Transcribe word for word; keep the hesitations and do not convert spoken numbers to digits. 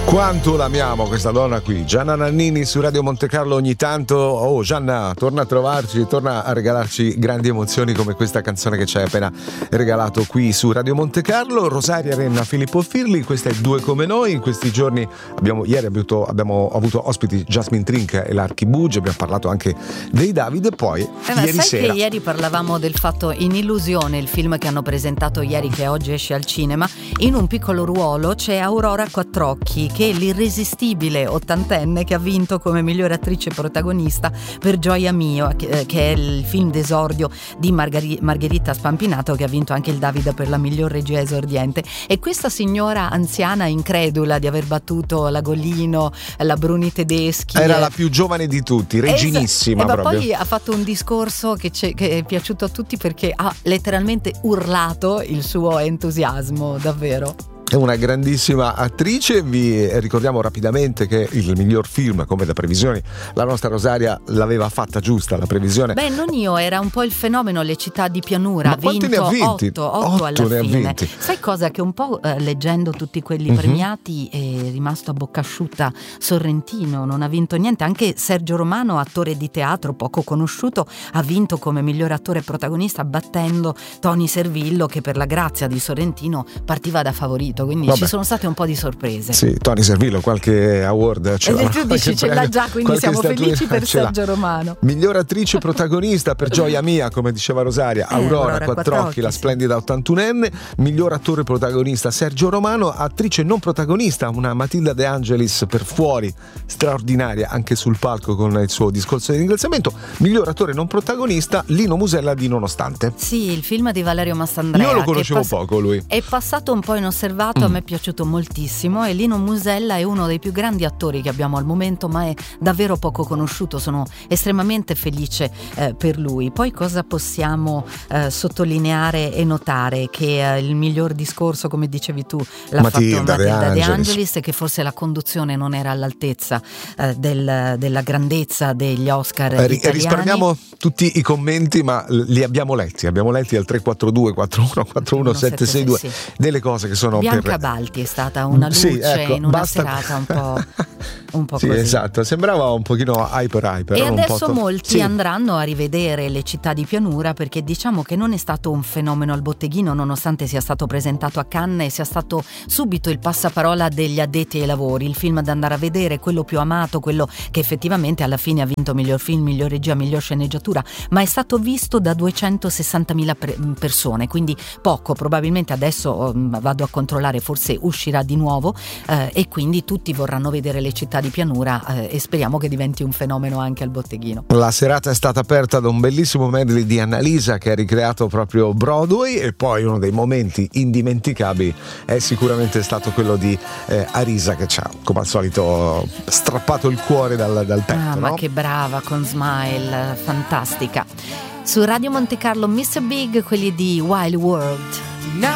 Quanto l'amiamo questa donna qui, Gianna Nannini su Radio Montecarlo ogni tanto. Oh Gianna, torna a trovarci, torna a regalarci grandi emozioni come questa canzone che ci hai appena regalato qui su Radio Montecarlo. Rosaria Renna, Filippo Firli, questa è Due come noi. In questi giorni abbiamo, ieri abbiamo avuto, abbiamo avuto ospiti Jasmine Trink e l'Archibugi, abbiamo parlato anche dei Davide. Poi eh, ma ieri sai sera che ieri parlavamo del fatto In Illusione, il film che hanno presentato ieri, che oggi esce al cinema. In un piccolo ruolo c'è Aurora Quattrocchi, che è l'irresistibile ottantenne che ha vinto come migliore attrice protagonista per Gioia Mio, che è il film d'esordio di Margari- Margherita Spampinato, che ha vinto anche il David per la miglior regia esordiente. E questa signora anziana incredula di aver battuto la Golino, la Bruni Tedeschi, era la più giovane di tutti, reginissima. Es- e proprio. Poi ha fatto un discorso che, che è piaciuto a tutti, perché ha letteralmente urlato il suo entusiasmo, davvero. È una grandissima attrice. Vi ricordiamo rapidamente che il miglior film, come da previsioni, la nostra Rosaria l'aveva fatta giusta la previsione. Beh, non io, era un po' il fenomeno Le città di pianura. Ma ha quanti vinto ne ha vinti? otto, otto alla ne ha fine. vinti. Sai cosa? Che un po' eh, leggendo tutti quelli Mm-hmm. premiati è rimasto a bocca asciutta Sorrentino, non ha vinto niente. Anche Sergio Romano, attore di teatro poco conosciuto, ha vinto come miglior attore protagonista, battendo Tony Servillo, che per la grazia di Sorrentino partiva da favorito. Quindi Vabbè. ci sono state un po' di sorprese. Sì, Tony Servillo qualche award ce l'ha. E tu dici ce l'ha già, quindi siamo felici per ce l'ha. Sergio Romano. Miglior attrice protagonista per Gioia Mia, come diceva Rosaria, Eh, Aurora Aurora Quattrocchi, Quattrocchi, la sì. splendida ottantunenne. Miglior attore protagonista Sergio Romano. Attrice non protagonista una Matilda De Angelis, per Fuori, straordinaria anche sul palco con il suo discorso di ringraziamento. Miglior attore non protagonista Lino Musella di Nonostante. Sì, il film di Valerio Mastandrea. Io lo che conoscevo pass- poco lui. È passato un po' inosservato, a Mm. me è piaciuto moltissimo, e Lino Musella è uno dei più grandi attori che abbiamo al momento, ma è davvero poco conosciuto. Sono estremamente felice eh, per lui. Poi cosa possiamo eh, sottolineare e notare? Che eh, il miglior discorso, come dicevi tu, l'ha Matilda fatto De Matilda De Angelis. Angelis, e che forse la conduzione non era all'altezza eh, del, della grandezza degli Oscar Eh, ri- italiani. risparmiamo tutti i commenti, ma li abbiamo letti, abbiamo letti al tre quattro due quattro uno quattro uno sette sei due sì. delle cose che sono Bianca per... Balti è stata una luce Sì, ecco, in una basta- serata un po', un po' Sì, così. esatto, sembrava un pochino hyper hyper. E un po' adesso to- molti sì. andranno a rivedere Le città di pianura, perché diciamo che non è stato un fenomeno al botteghino, nonostante sia stato presentato a Cannes e sia stato subito il passaparola degli addetti ai lavori, il film da andare a vedere, quello più amato, quello che effettivamente alla fine ha vinto miglior film, miglior regia, miglior sceneggiatura, ma è stato visto da duecentosessantamila pre- persone, quindi poco. Probabilmente adesso um, vado a controllare, forse uscirà di nuovo, eh, e quindi tutti vorranno vedere Le città di pianura, eh, e speriamo che diventi un fenomeno anche al botteghino. La serata è stata aperta da un bellissimo medley di Annalisa che ha ricreato proprio Broadway, e poi uno dei momenti indimenticabili è sicuramente stato quello di eh, Arisa, che ci ha come al solito strappato il cuore dal, dal petto. Ah, ma no? che brava, con Smile, fantastica. Su Radio Montecarlo mister Big, quelli di Wild World.